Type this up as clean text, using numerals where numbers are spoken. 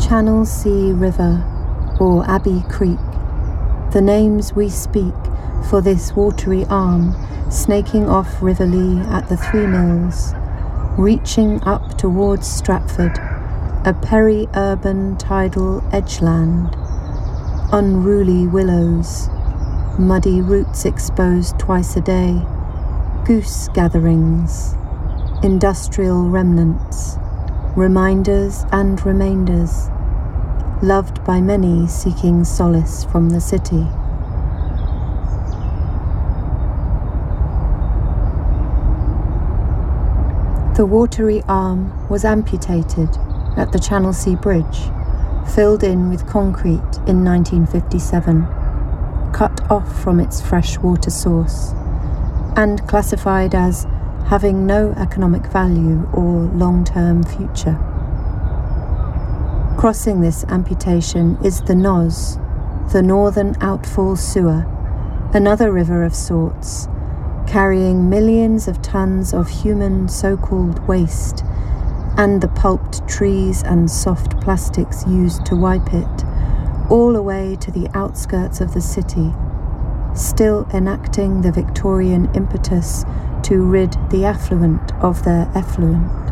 Channelsea River, or Abbey Creek, the names we speak for this watery arm snaking off River Lee at the Three Mills, reaching up towards Stratford, a peri-urban tidal edgeland, unruly willows, muddy roots exposed twice a day, goose gatherings, industrial remnants, reminders and remainders, loved by many seeking solace from the city. The watery arm was amputated at the Channelsea Bridge, filled in with concrete in 1957, cut off from its fresh water source, and classified as having no economic value or long-term future. Crossing this amputation is the Noz, the Northern Outfall Sewer, another river of sorts, carrying millions of tons of human so-called waste and the pulped trees and soft plastics used to wipe it, all away to the outskirts of the city, still enacting the Victorian impetus to rid the affluent of their effluent.